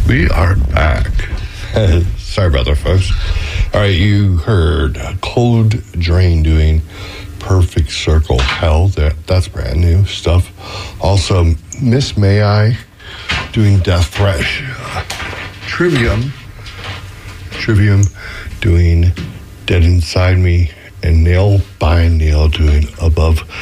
We are back. Sorry about that, folks. All right, you heard Cold Drain doing Perfect Circle. Hell, that's brand new stuff. Also, Miss May I doing Death Threat. Trivium doing Dead Inside Me. And Nail by Nail doing Above